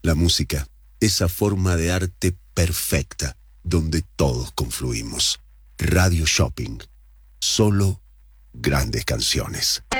La música, esa forma de arte perfecta, donde todos confluimos. Radio Shopping. Solo grandes canciones.